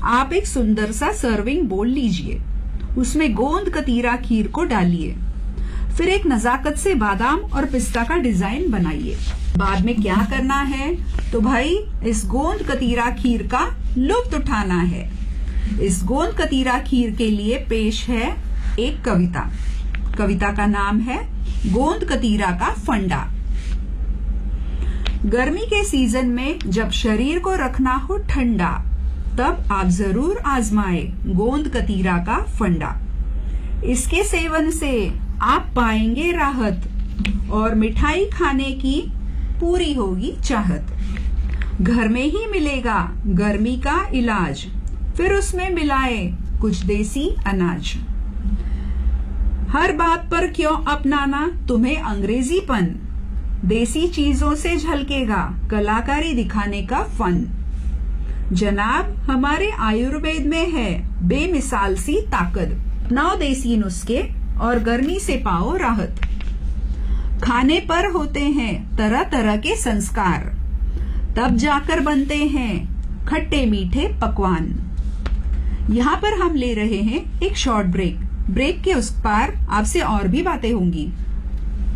आप एक सुंदर सा सर्विंग बोल लीजिए, उसमें गोंद कतीरा खीर को डालिए, फिर एक नजाकत से बादाम और पिस्ता का डिजाइन बनाइए। बाद में क्या करना है, तो भाई इस गोंद कतीरा खीर का लुत्फ उठाना है। इस गोंद कतीरा खीर के लिए पेश है एक कविता। कविता का नाम है गोंद कतीरा का फंडा। गर्मी के सीजन में जब शरीर को रखना हो ठंडा, तब आप जरूर आजमाए गोंद कतीरा का फंडा। इसके सेवन से आप पाएंगे राहत और मिठाई खाने की पूरी होगी चाहत। घर में ही मिलेगा गर्मी का इलाज, फिर उसमें मिलाए कुछ देसी अनाज। हर बात पर क्यों अपनाना तुम्हें अंग्रेजीपन, देसी चीजों से झलकेगा कलाकारी दिखाने का फन। जनाब हमारे आयुर्वेद में है बेमिसाल सी ताकत, अपनाओ देसी नुस्खे और गर्मी से पाओ राहत। खाने पर होते हैं तरह तरह के संस्कार, तब जाकर बनते हैं खट्टे मीठे पकवान। यहाँ पर हम ले रहे हैं एक शॉर्ट ब्रेक। ब्रेक के उस पार आपसे और भी बातें होंगी।